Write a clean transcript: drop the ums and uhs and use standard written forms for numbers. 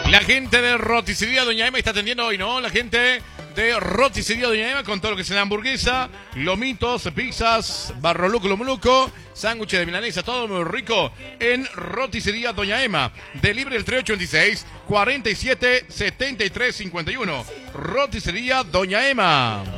La gente de Roticería Doña Emma está atendiendo hoy, ¿no? La gente de Roticería Doña Emma con todo lo que es la hamburguesa, lomitos, pizzas, barroluco, moluco, sándwiches de milanesa, todo muy rico en Roticería Doña Emma. Delivery el 3826 47 73 51. Roticería Doña Emma.